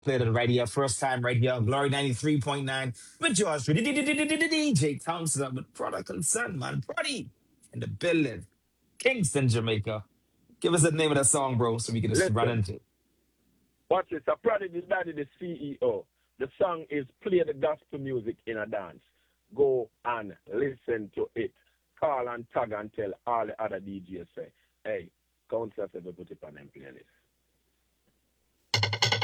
Played it right here, first time right here on Glory 93.9 with yours, DJ Thompson with Prodigal Son, man. Prodigy in the building, Kingston, Jamaica. Give us the name of that song, bro, so we can just run Listen, into it. watch this. A Prodigy Daddy, the CEO. The song is Play the Gospel Music in a Dance. Go and listen to it. Call and tag and tell all the other DJs say, hey, Council said we put it on them playlist.